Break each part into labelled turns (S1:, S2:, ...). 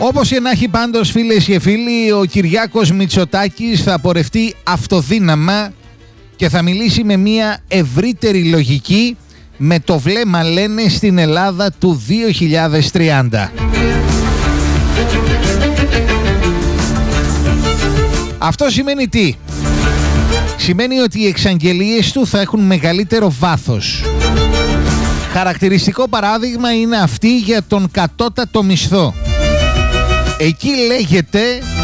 S1: Όπως και να έχει πάντως, φίλες και φίλοι, ο Κυριάκος Μητσοτάκης θα πορευτεί αυτοδύναμα και θα μιλήσει με μια ευρύτερη λογική, με το βλέμμα, λένε, στην Ελλάδα του 2030. Αυτό σημαίνει τι? Σημαίνει ότι οι εξαγγελίες του θα έχουν μεγαλύτερο βάθος. Χαρακτηριστικό παράδειγμα είναι αυτή για τον κατώτατο μισθό. Εκεί λέγεται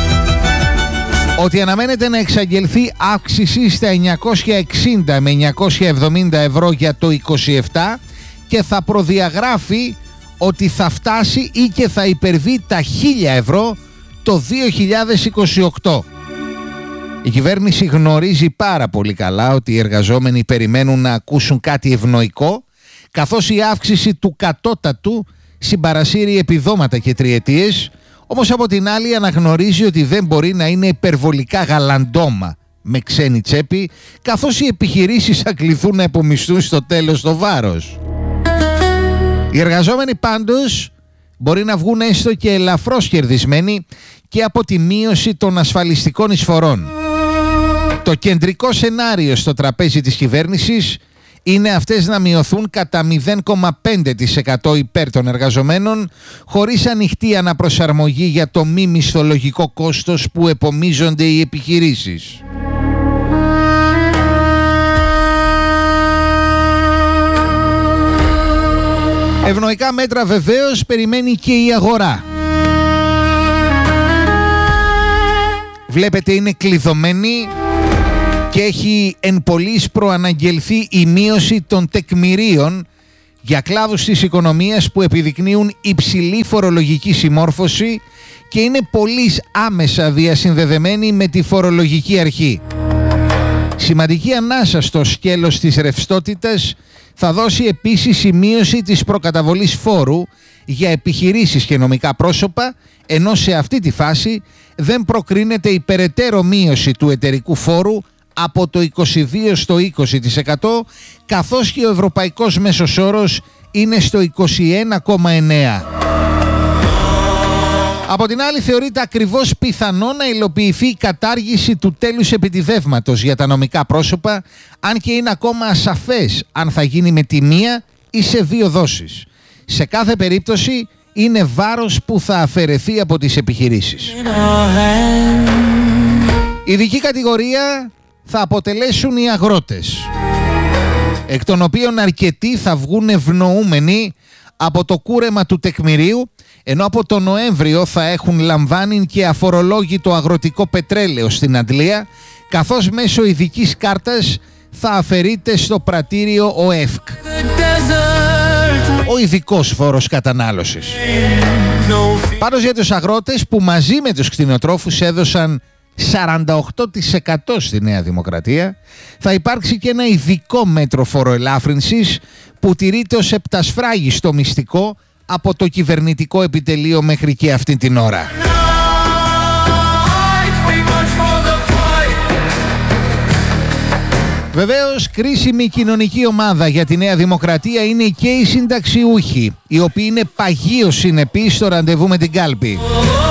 S1: ότι αναμένεται να εξαγγελθεί αύξηση στα 960 με 970 ευρώ για το 27 και θα προδιαγράφει ότι θα φτάσει ή και θα υπερβεί τα 1000 ευρώ το 2028. Η κυβέρνηση γνωρίζει πάρα πολύ καλά ότι οι εργαζόμενοι περιμένουν να ακούσουν κάτι ευνοϊκό, καθώς η αύξηση του κατώτατου συμπαρασύρει επιδόματα και τριετίες, όμως από την άλλη αναγνωρίζει ότι δεν μπορεί να είναι υπερβολικά γαλαντόμα με ξένη τσέπη, καθώς οι επιχειρήσεις θα κληθούν να επομισθούν στο τέλος το βάρος. Οι εργαζόμενοι πάντως μπορεί να βγουν έστω και ελαφρώς κερδισμένοι και από τη μείωση των ασφαλιστικών εισφορών. Το κεντρικό σενάριο στο τραπέζι της κυβέρνησης είναι αυτές να μειωθούν κατά 0,5% υπέρ των εργαζομένων, χωρίς ανοιχτή αναπροσαρμογή για το μη μισθολογικό κόστος που επομίζονται οι επιχειρήσεις. Ευνοϊκά μέτρα βεβαίως περιμένει και η αγορά. Βλέπετε, είναι κλειδωμένη και έχει εν πολλοίς προαναγγελθεί η μείωση των τεκμηρίων για κλάδους της οικονομίας που επιδεικνύουν υψηλή φορολογική συμμόρφωση και είναι πολλοίς άμεσα διασυνδεδεμένοι με τη φορολογική αρχή. Σημαντική ανάσα στο σκέλος της ρευστότητας θα δώσει επίσης η μείωση της προκαταβολής φόρου για επιχειρήσεις και νομικά πρόσωπα, ενώ σε αυτή τη φάση δεν προκρίνεται η περαιτέρω μείωση του εταιρικού φόρου από το 22% στο 20%, καθώς και ο ευρωπαϊκός μέσος όρος είναι στο 21,9%. Από την άλλη, θεωρείται ακριβώς πιθανό να υλοποιηθεί η κατάργηση του τέλους επιτιδεύματος για τα νομικά πρόσωπα, αν και είναι ακόμα ασαφές αν θα γίνει με τη μία ή σε δύο δόσεις. Σε κάθε περίπτωση είναι βάρος που θα αφαιρεθεί από τις επιχειρήσεις. Ειδική κατηγορία θα αποτελέσουν οι αγρότες, εκ των οποίων αρκετοί θα βγουν ευνοούμενοι από το κούρεμα του τεκμηρίου, ενώ από τον Νοέμβριο θα έχουν λαμβάνει και αφορολόγητο αγροτικό πετρέλαιο στην Αντλία, καθώς μέσω ειδικής κάρτας θα αφαιρείται στο πρατήριο ο ΕΦΚ, ο ειδικός φόρος κατανάλωσης. Πάντως για τους αγρότες που μαζί με τους κτηνοτρόφους έδωσαν 48% στη Νέα Δημοκρατία, θα υπάρξει και ένα ειδικό μέτρο φοροελάφρυνσης που τηρείται ως επτασφράγιστο μυστικό από το κυβερνητικό επιτελείο μέχρι και αυτή την ώρα. Βεβαίως, κρίσιμη κοινωνική ομάδα για τη Νέα Δημοκρατία είναι και οι συνταξιούχοι, οι οποίοι είναι παγίως συνεπείς στο ραντεβού με την κάλπη.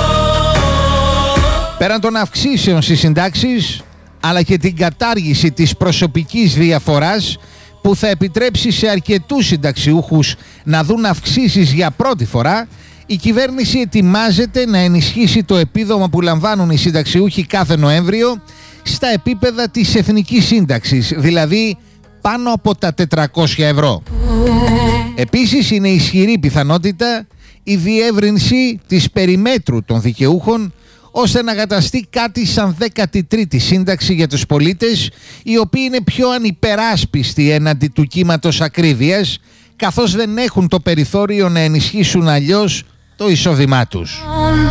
S1: Πέραν των αυξήσεων στις συντάξεις, αλλά και την κατάργηση της προσωπικής διαφοράς που θα επιτρέψει σε αρκετούς συνταξιούχους να δουν αυξήσεις για πρώτη φορά, η κυβέρνηση ετοιμάζεται να ενισχύσει το επίδομα που λαμβάνουν οι συνταξιούχοι κάθε Νοέμβριο στα επίπεδα της εθνικής σύνταξης, δηλαδή πάνω από τα 400 ευρώ. Επίσης, είναι ισχυρή πιθανότητα η διεύρυνση της περιμέτρου των δικαιούχων, ώστε να καταστεί κάτι σαν 13η σύνταξη για τους πολίτες, οι οποίοι είναι πιο ανυπεράσπιστοι έναντι του κύματος ακρίβειας, καθώς δεν έχουν το περιθώριο να ενισχύσουν αλλιώς το εισόδημά τους.